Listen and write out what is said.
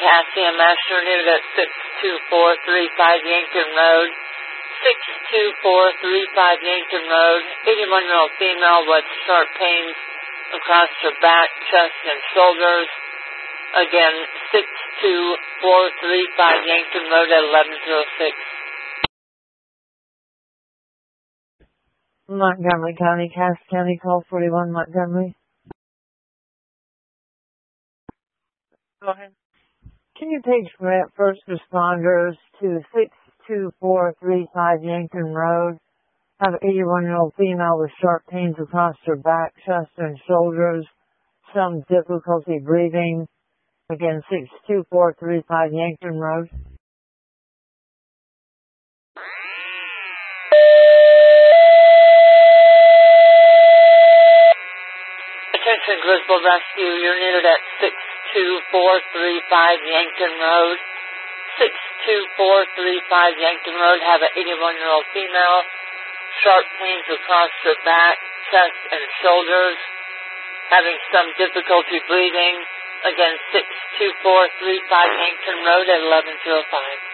Cassia Master Unit at 62435 Yankton Road. 62435 Yankton Road. 81-year-old female with sharp pains across her back, chest, and shoulders. Again, 62435 Yankton Road at 1106. Montgomery County, Cass County, call 41 Montgomery. Go ahead. Can you take first responders to 62435 Yankton Road? Have an 81-year-old female with sharp pains across her back, chest, and shoulders. Some difficulty breathing. Again, 62435 Yankton Road. Attention Griswold Rescue, you're needed at 62435 Yankton Road. 62435 Yankton Road, have an 81-year-old female, sharp pains across her back, chest, and shoulders, having some difficulty breathing. Again, 62435 Yankton Road at 1105.